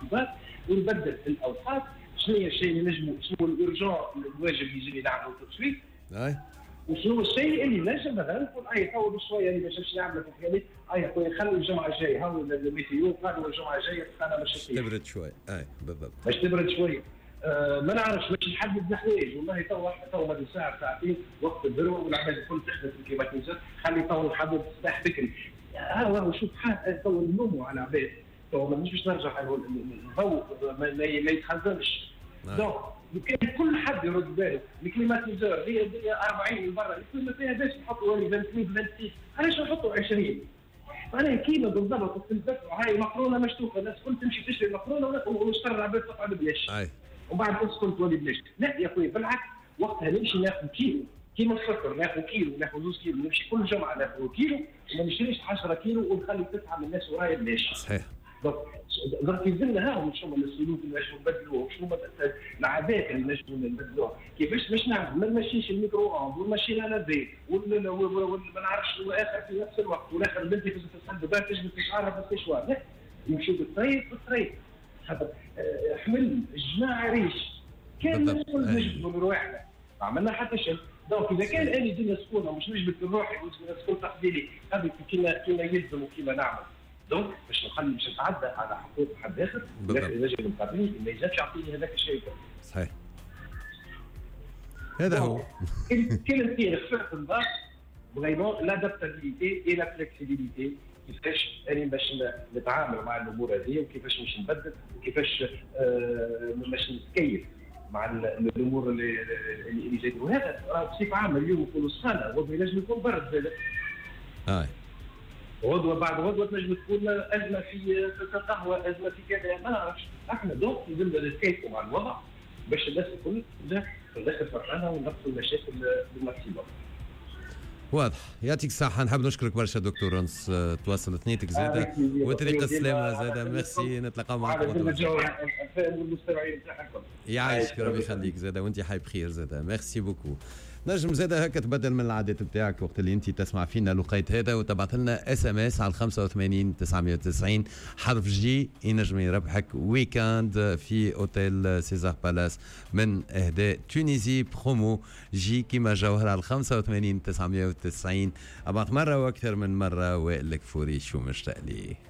الانضباط ونبدل في الاوقات. شنو هي الشيء اللي نجموا، شنو الارجون الواجب يجي نعملوا تسويق، وشنو الشيء اللي نجم مثلا نقول تو بشويه اللي باش نعمل في الحكايه خويا خلوا الجمعه الجايه هاو الميتيو قالوا الجمعه الجايه انا مش تبرد شويه بالضبط باش تبرد شويه. ما نعرفش باش نحدد الحوايج والله تو بعد ساعه ساعتين وقت الذروه والعباد الكل تخدم في الكليماتيزور، خلي تو نحدد الصباح بكري. هو شوف تو نلوموا على العباد، تو مانيش باش نرجع الضوء ما يتخزنش. دونك كان كل حد يرد باله الكليماتيزور هي 40 من برا الكلمه فيها باش نحطوا 28 26 علاش نحطوا 20؟ انا كيما بالضبط تنتفعوا هاي مقرونه مشتوفه الناس كل تمشي تشتري مقرونه ونشتري العباد تقعد بلاش ومن بعد تسكن تولي بلاش. لا يا خويا بالعكس وقتها نمشي ناخذ كيلو كيما السكر، ناخذ كيلو ناخذ 2 كيلو، نمشي كل جمعه ناخذ كيلو وما نشريش 10 كيلو ونخلي 9 من الناس ورايا بلاش. صحيح. دونك يلزمنا هاهم شنو السلوك اللي نجموا نبدلوه، شنو العادات اللي نجموا نبدلوها، كيفاش باش نعمل ما نمشيش الميكرو اوند ونمشي لافي وما نعرفش واخر في نفس الوقت والاخر بنتي في الصندوق تجبد تشعرها في السشوار. لا يمشيو بالطريق خاطر حمل الجماعه ريش كان نقول نجبدوا نروحنا ما عملنا حتى شيء. دونك اذا كان اني الدنيا سكونه ومش نجبد نروحي ونسكن تقديري هذه كيما يلزم وكيما نعمل. دونك باش نتعدى على حقوق حد اخر الرجل المقابلين ما يجيش يعطيني هذاك الشيء. صحيح هذا هو كلمتين خفيف الضغط فريمون لادابتابيليتي اي لا فلكسيبيليتي، كيفاش انا باش نتعامل مع الامور هذه وكيفاش باش نبدل وكيفاش باش نتكيف مع الامور اللي جايه. وهذا راه بصفه عامه اليوم يكون الصاله وضوء ينجم يكون برد زاد غدوه بعد غدوه تنجم تكون ازمه في القهوه، ازمه في كذا ما نعرفش. احنا دونك لازمنا نتكيفوا مع الوضع باش الناس الكل تدخل فرحانه ونقصوا المشاكل بالماكسيموم. واضح. يعطيك الصحة. نحب نشكرك برشا دكتور أنس، تواصلت نيتك زاده وطريق السلامة زاده. ميرسي نتلاقاو معك يعيشك ربي يخليك زاده وانت حي بخير زاده. ميرسي بوكو. نجم زاده هكا تبدل من العادات نتاعك وقت اللي انت تسمع فينا لقيت هذا وتبعث لنا اس ام اس على 85 990 حرف جي ينجم يربحك ويكاند في اوتيل سيزار بالاس من اهداء تونيزي برومو جي كيما جوهر على 85 990. ابعث مره واكثر من مره وائل الكفوري شو مشتاق ليه.